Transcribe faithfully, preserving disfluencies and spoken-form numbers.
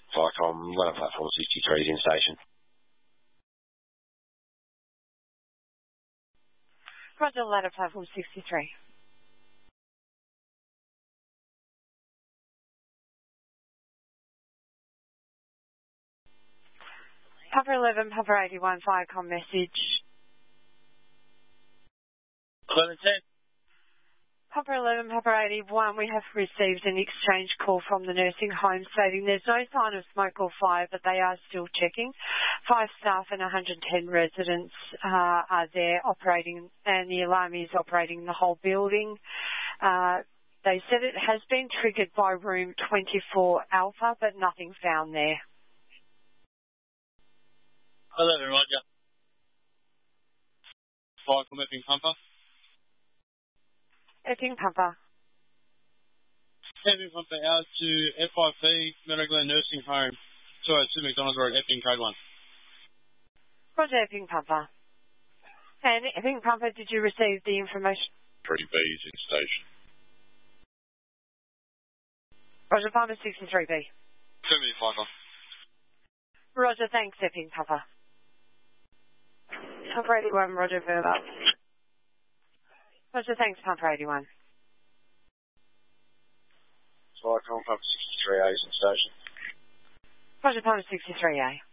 Vicom, ladder platform sixty-three is in station. Roger, ladder platform sixty-three. Papa eleven, Papa eighty-one, Vicom message. eleven ten. Papa eleven, Papa eighty-one, we have received an exchange call from the nursing home stating there's no sign of smoke or fire, but they are still checking. Five staff and one hundred ten residents uh, are there operating, and the alarm is operating in the whole building. Uh, they said it has been triggered by room twenty-four Alpha, but nothing found there. eleven, Roger. Vicom Epping Pumper. Epping Pumper. Epping Pumper out to F I P Meadowglen Nursing Home. Sorry, to McDonald's Road, Epping, code one. Roger, Epping Pumper. And Epping Pumper, did you receive the information? three B is in station. Roger, Pumper sixty-three B. seventy-five. Roger, thanks, Epping Pumper. Pumper eighty-one, Roger, verbal. Roger, thanks, Pumper eighty-one. Vicom, Pumper sixty-three A is in station. Roger, Pumper sixty-three A.